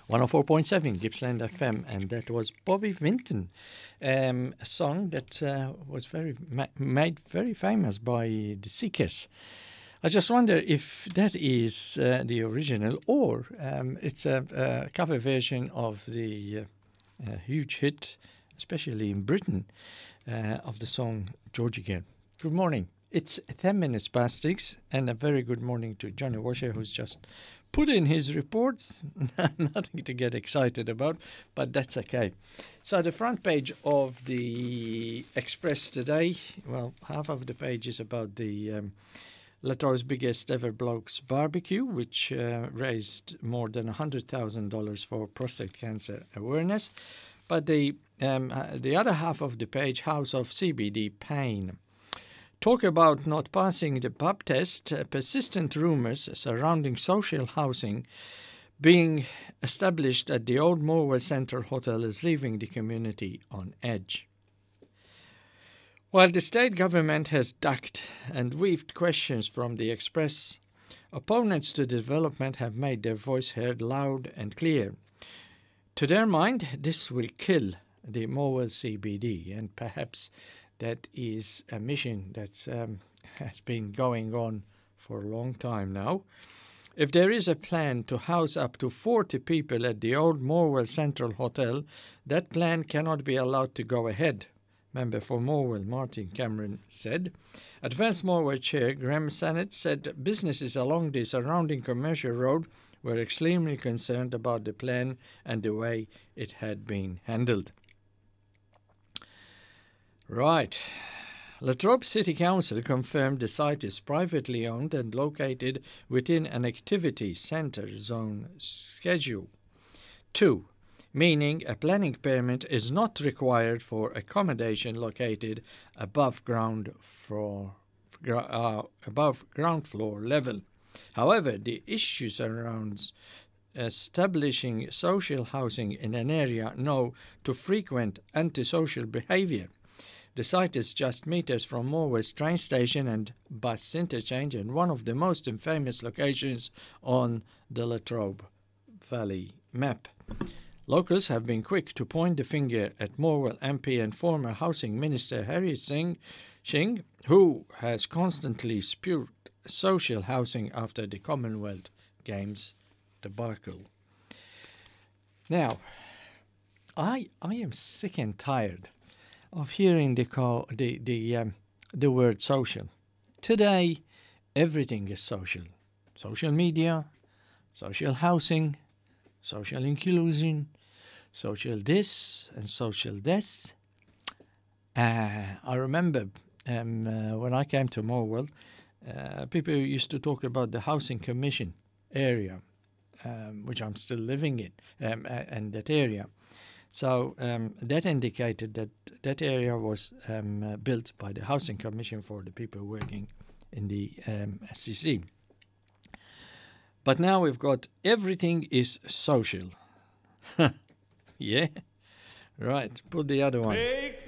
104.7 Gippsland FM, and that was Bobby Vinton, a song that was made very famous by the Seekers. I just wonder if that is the original or it's a cover version of the huge hit, especially in Britain, of the song Georgie Girl. Good morning. It's 10 minutes past 6, and a very good morning to Johnny Washer, who's just put in his reports. Nothing to get excited about, but that's okay. So the front page of the Express today, well, half of the page is about the Latrobe's biggest ever Blokes Barbecue, which raised more than $100,000 for prostate cancer awareness. But the other half of the page, House of CBD Pain. Talk about not passing the pub test, persistent rumours surrounding social housing being established at the old Morwell Central Hotel is leaving the community on edge. While the state government has ducked and weaved questions from the Express, opponents to development have made their voice heard loud and clear. To their mind, this will kill the Morwell CBD, and perhaps that is a mission that has been going on for a long time now. If there is a plan to house up to 40 people at the old Morwell Central Hotel, that plan cannot be allowed to go ahead, member for Morwell Martin Cameron said. Advanced Morwell Chair Graham Sennett said businesses along the surrounding commercial road were extremely concerned about the plan and the way it had been handled. Right. Latrobe City Council confirmed the site is privately owned and located within an activity centre zone schedule. 2. Meaning a planning permit is not required for accommodation located above ground floor level. However, the issue surrounds establishing social housing in an area known to frequent antisocial behaviour. The site is just meters from Morwell's train station and bus interchange and one of the most famous locations on the Latrobe Valley map. Locals have been quick to point the finger at Morwell MP and former Housing Minister Harry Singh, who has constantly spewed social housing after the Commonwealth Games debacle. Now, I am sick and tired of hearing the word social. Today, everything is social. Social media, social housing, social inclusion, social this and social this. I remember when I came to Morwell, people used to talk about the Housing Commission area, which I'm still living in, and that area. So that indicated that that area was built by the Housing Commission for the people working in the SCC. But now we've got everything is social. Yeah? Right, put the other one. Make